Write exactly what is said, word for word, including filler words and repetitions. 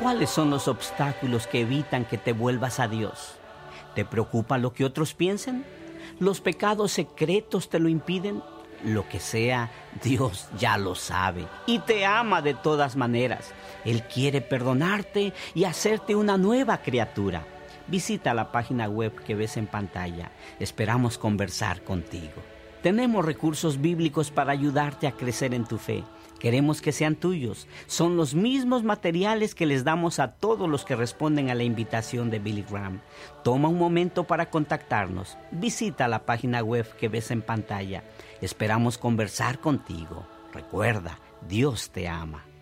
¿Cuáles son los obstáculos que evitan que te vuelvas a Dios? ¿Te preocupa lo que otros piensen? ¿Los pecados secretos te lo impiden? Lo que sea, Dios ya lo sabe y te ama de todas maneras. Él quiere perdonarte y hacerte una nueva criatura. Visita la página web que ves en pantalla. Esperamos conversar contigo. Tenemos recursos bíblicos para ayudarte a crecer en tu fe. Queremos que sean tuyos. Son los mismos materiales que les damos a todos los que responden a la invitación de Billy Graham. Toma un momento para contactarnos. Visita la página web que ves en pantalla. Esperamos conversar contigo. Recuerda, Dios te ama.